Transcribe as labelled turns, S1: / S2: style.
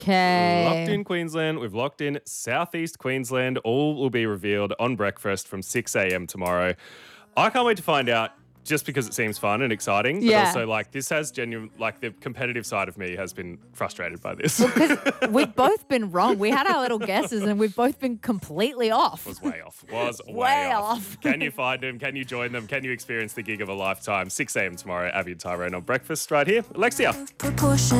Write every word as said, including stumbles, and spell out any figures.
S1: Okay.
S2: Locked in Queensland. We've locked in Southeast Queensland. All will be revealed on breakfast from six a.m. tomorrow. I can't wait to find out just because it seems fun and exciting. But
S1: Yeah.
S2: also, like, this has genuine, like, the competitive side of me has been frustrated by this.
S1: We've both been wrong. We had our little guesses and we've both been completely off.
S2: Was way off. Was way,
S1: Way
S2: off.
S1: off.
S2: Can you find them? Can you join them? Can you experience the gig of a lifetime? six a.m. tomorrow. Abby and Tyrone on breakfast right here. Alexia.
S3: Proportion.